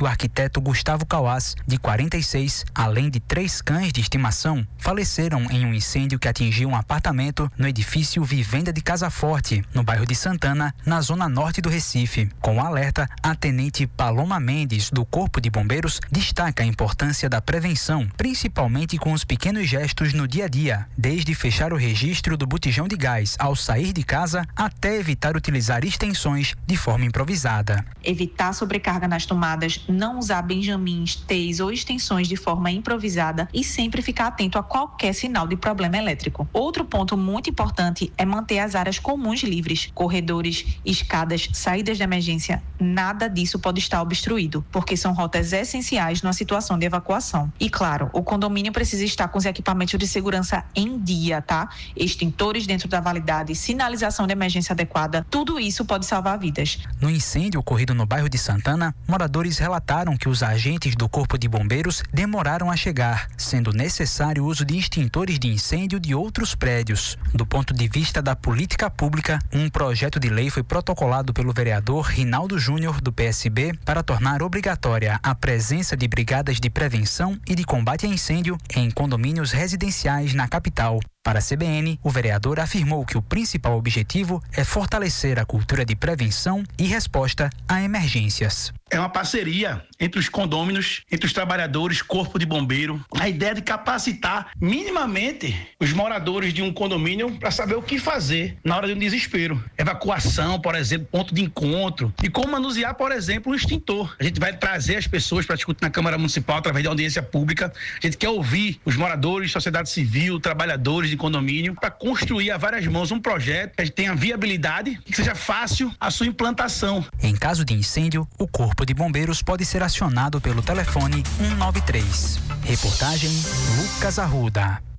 do arquiteto Gustavo Cauás, de 46, além de 3 cães de estimação, faleceram em um incêndio que atingiu um apartamento no edifício Vivenda de Casa Forte, no bairro de Santana, na zona norte do Recife. Com o alerta, a tenente Paloma Mendes, do Corpo de Bombeiros, destaca a importância da prevenção, principalmente com os pequenos gestos no dia a dia, desde fechar o registro do botijão de gás ao sair de casa até evitar utilizar extensões de forma improvisada. Evitar sobrecarga nas tomadas, não usar benjamins, T's ou extensões de forma improvisada e sempre ficar atento a qualquer sinal de problema elétrico. Outro ponto muito importante é manter as áreas comuns livres, corredores, escadas, saídas de emergência. Nada disso pode estar obstruído, porque são rotas essenciais numa situação de evacuação. E claro, o condomínio precisa estar com os equipamentos de segurança em dia, tá? Extintores dentro da validade, sinalização de emergência adequada, tudo isso pode salvar vidas. No incêndio ocorrido no bairro de Santana, moradores relataram que os agentes do Corpo de Bombeiros demoraram a chegar, sendo necessário o uso de extintores de incêndio de outros prédios. Do ponto de vista da política pública, um projeto de lei foi protocolado pelo vereador Rinaldo Júnior, do PSB, para tornar obrigatória a presença de brigadas de prevenção e de combate a incêndio em condomínios residenciais na capital. Para a CBN, o vereador afirmou que o principal objetivo é fortalecer a cultura de prevenção e resposta a emergências. É uma parceria entre os condôminos, entre os trabalhadores, corpo de bombeiro. A ideia de capacitar minimamente os moradores de um condomínio para saber o que fazer na hora de um desespero. Evacuação, por exemplo, ponto de encontro. E como manusear, por exemplo, um extintor. A gente vai trazer as pessoas para discutir na Câmara Municipal através de audiência pública. A gente quer ouvir os moradores, sociedade civil, trabalhadores de condomínio, para construir a várias mãos um projeto que tenha viabilidade e que seja fácil a sua implantação. Em caso de incêndio, o Corpo de Bombeiros pode ser acionado pelo telefone 193. Reportagem Lucas Arruda.